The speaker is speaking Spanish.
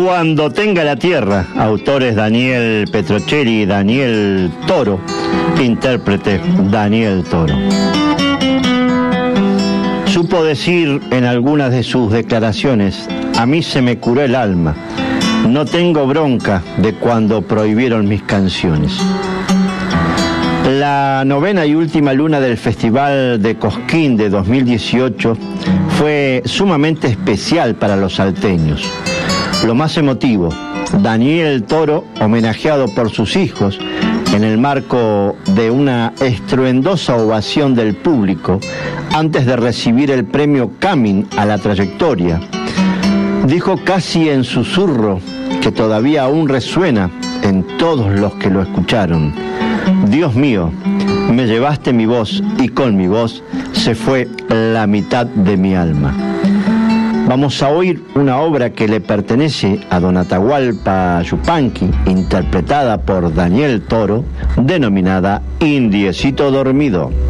Cuando tenga la tierra, autores Daniel Petrocelli y Daniel Toro, intérprete Daniel Toro. Supo decir en algunas de sus declaraciones: a mí se me curó el alma, no tengo bronca de cuando prohibieron mis canciones. La novena y última luna del Festival de Cosquín de 2018 fue sumamente especial para los salteños. Lo más emotivo, Daniel Toro, homenajeado por sus hijos en el marco de una estruendosa ovación del público antes de recibir el premio Camin a la trayectoria, dijo casi en susurro, que todavía aún resuena en todos los que lo escucharon: Dios mío, me llevaste mi voz y con mi voz se fue la mitad de mi alma. Vamos a oír una obra que le pertenece a don Atahualpa Yupanqui, interpretada por Daniel Toro, denominada Indiecito Dormido.